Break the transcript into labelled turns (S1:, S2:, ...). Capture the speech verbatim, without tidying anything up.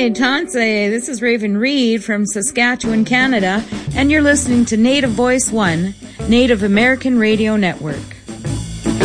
S1: Hi, Tanse. This is Raven Reed from Saskatchewan, Canada, and you're listening to Native Voice One, Native American Radio Network.